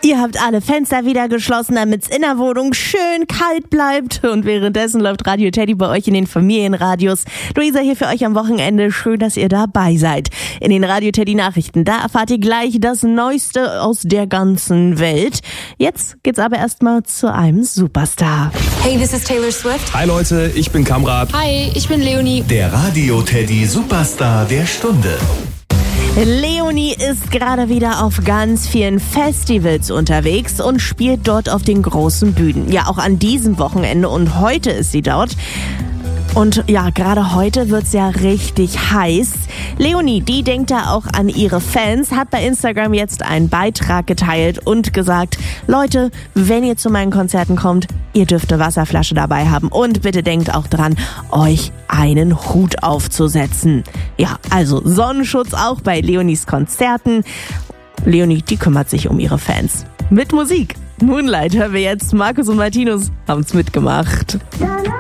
Ihr habt alle Fenster wieder geschlossen, damit es in der Wohnung schön kalt bleibt. Und währenddessen läuft Radio Teddy bei euch in den Familienradios. Luisa hier für euch am Wochenende. Schön, dass ihr dabei seid. In den Radio Teddy Nachrichten, da erfahrt ihr gleich das Neueste aus der ganzen Welt. Jetzt geht's aber erstmal zu einem Superstar. Hey, this is Taylor Swift. Hi Leute, ich bin Kamrat. Hi, ich bin Leonie. Der Radio Teddy Superstar der Stunde. Leonie ist gerade wieder auf ganz vielen Festivals unterwegs und spielt dort auf den großen Bühnen. Ja, auch an diesem Wochenende und heute ist sie dort. Und ja, gerade heute wird's ja richtig heiß. Leonie, die denkt da auch an ihre Fans, hat bei Instagram jetzt einen Beitrag geteilt und gesagt, Leute, wenn ihr zu meinen Konzerten kommt, ihr dürft eine Wasserflasche dabei haben und bitte denkt auch dran, euch einen Hut aufzusetzen. Ja, also Sonnenschutz auch bei Leonies Konzerten. Leonie, die kümmert sich um ihre Fans. Mit Musik. Moonlight hören wir jetzt. Markus und Martinus haben's mitgemacht.